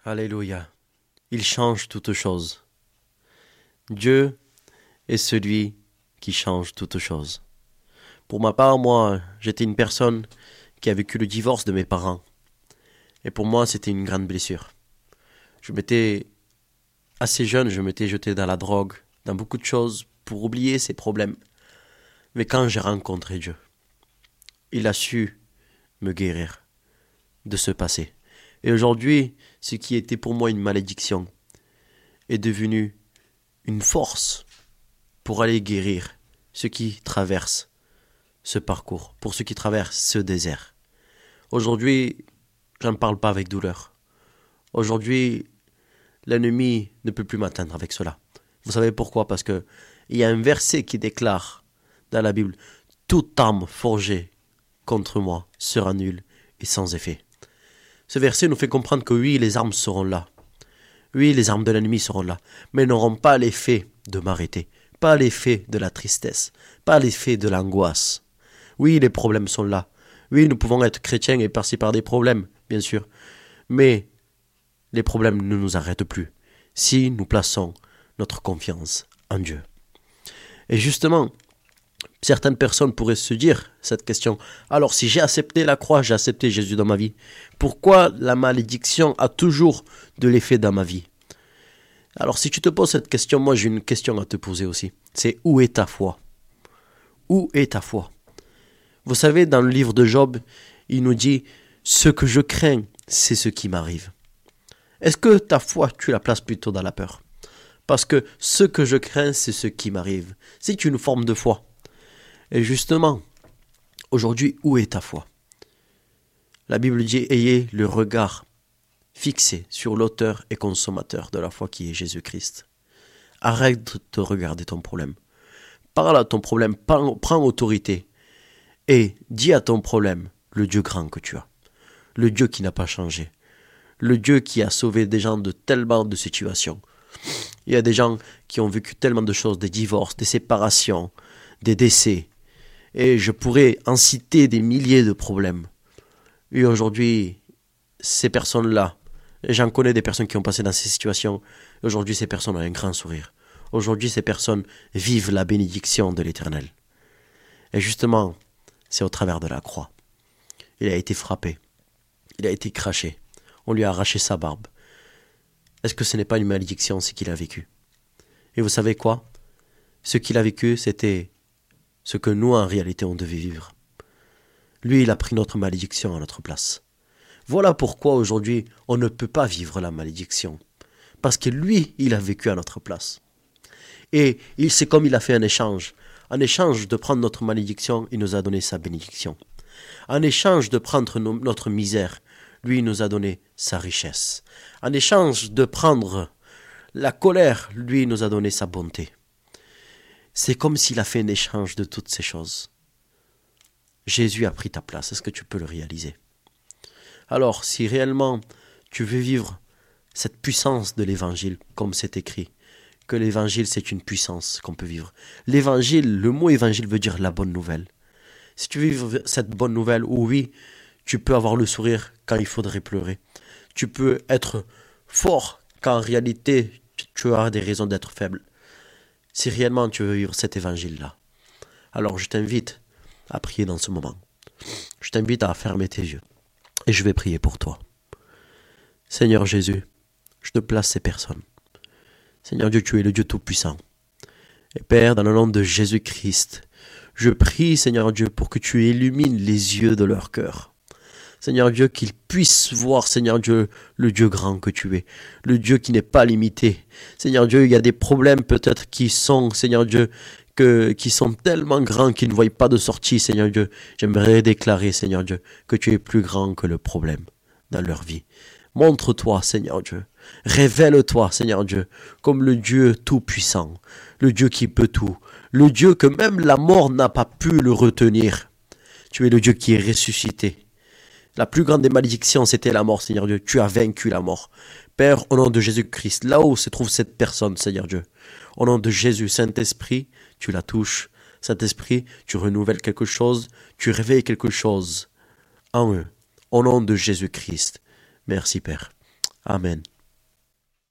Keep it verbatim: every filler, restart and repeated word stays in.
Alléluia. Il change toutes choses. Dieu est celui qui change toutes choses. Pour ma part, moi, j'étais une personne qui a vécu le divorce de mes parents. Et pour moi, c'était une grande blessure. Je m'étais, assez jeune, je m'étais jeté dans la drogue, dans beaucoup de choses, pour oublier ces problèmes. Mais quand j'ai rencontré Dieu, il a su me guérir de ce passé. Et aujourd'hui, ce qui était pour moi une malédiction est devenu une force pour aller guérir ceux qui traversent ce parcours, pour ceux qui traversent ce désert. Aujourd'hui, je n'en parle pas avec douleur. Aujourd'hui, l'ennemi ne peut plus m'atteindre avec cela. Vous savez pourquoi? Parce que il y a un verset qui déclare dans la Bible: toute arme forgée contre moi sera nulle et sans effet. Ce verset nous fait comprendre que oui, les armes seront là. Oui, les armes de l'ennemi seront là, mais n'auront pas l'effet de m'arrêter, pas l'effet de la tristesse, pas l'effet de l'angoisse. Oui, les problèmes sont là. Oui, nous pouvons être chrétiens et passer par des problèmes, bien sûr. Mais les problèmes ne nous arrêtent plus si nous plaçons notre confiance en Dieu. Et justement, certaines personnes pourraient se dire cette question: alors si j'ai accepté la croix, j'ai accepté Jésus dans ma vie, pourquoi la malédiction a toujours de l'effet dans ma vie? Alors si tu te poses cette question, moi j'ai une question à te poser aussi. C'est: où est ta foi? Où est ta foi? Vous savez, dans le livre de Job, il nous dit: ce que je crains, c'est ce qui m'arrive. Est-ce que ta foi, tu la places plutôt dans la peur? Parce que ce que je crains, c'est ce qui m'arrive. C'est une forme de foi. Et justement, aujourd'hui, où est ta foi? La Bible dit: ayez le regard fixé sur l'auteur et consommateur de la foi qui est Jésus-Christ. Arrête de regarder ton problème. Parle à ton problème, prends autorité et dis à ton problème le Dieu grand que tu as. Le Dieu qui n'a pas changé. Le Dieu qui a sauvé des gens de tellement de situations. Il y a des gens qui ont vécu tellement de choses, des divorces, des séparations, des décès. Et je pourrais en citer des milliers de problèmes. Et aujourd'hui, ces personnes-là, j'en connais des personnes qui ont passé dans ces situations. Aujourd'hui, ces personnes ont un grand sourire. Aujourd'hui, ces personnes vivent la bénédiction de l'Éternel. Et justement, c'est au travers de la croix. Il a été frappé. Il a été craché. On lui a arraché sa barbe. Est-ce que ce n'est pas une malédiction, ce qu'il a vécu? Et vous savez quoi? Ce qu'il a vécu, c'était ce que nous, en réalité, on devait vivre. Lui, il a pris notre malédiction à notre place. Voilà pourquoi, aujourd'hui, on ne peut pas vivre la malédiction. Parce que lui, il a vécu à notre place. Et il, c'est comme il a fait un échange. En échange de prendre notre malédiction, il nous a donné sa bénédiction. En échange de prendre nos, notre misère, lui, il nous a donné sa richesse. En échange de prendre la colère, lui, il nous a donné sa bonté. C'est comme s'il a fait un échange de toutes ces choses. Jésus a pris ta place. Est-ce que tu peux le réaliser? Alors, si réellement tu veux vivre cette puissance de l'évangile, comme c'est écrit, que l'évangile c'est une puissance qu'on peut vivre. L'évangile, le mot évangile veut dire la bonne nouvelle. Si tu veux vivre cette bonne nouvelle, oui, tu peux avoir le sourire quand il faudrait pleurer. Tu peux être fort quand en réalité tu as des raisons d'être faible. Si réellement tu veux vivre cet évangile-là, alors je t'invite à prier dans ce moment. Je t'invite à fermer tes yeux et je vais prier pour toi. Seigneur Jésus, je te place ces personnes. Seigneur Dieu, tu es le Dieu Tout-Puissant. Et Père, dans le nom de Jésus-Christ, je prie, Seigneur Dieu, pour que tu illumines les yeux de leur cœur. Seigneur Dieu, qu'ils puissent voir, Seigneur Dieu, le Dieu grand que tu es, le Dieu qui n'est pas limité. Seigneur Dieu, il y a des problèmes peut-être qui sont, Seigneur Dieu, que, qui sont tellement grands qu'ils ne voient pas de sortie, Seigneur Dieu. J'aimerais déclarer, Seigneur Dieu, que tu es plus grand que le problème dans leur vie. Montre-toi, Seigneur Dieu. Révèle-toi, Seigneur Dieu, comme le Dieu tout-puissant, le Dieu qui peut tout, le Dieu que même la mort n'a pas pu le retenir. Tu es le Dieu qui est ressuscité. La plus grande des malédictions, c'était la mort, Seigneur Dieu. Tu as vaincu la mort. Père, au nom de Jésus-Christ, là où se trouve cette personne, Seigneur Dieu, au nom de Jésus, Saint-Esprit, tu la touches. Saint-Esprit, tu renouvelles quelque chose, tu réveilles quelque chose en eux. Au nom de Jésus-Christ. Merci, Père. Amen.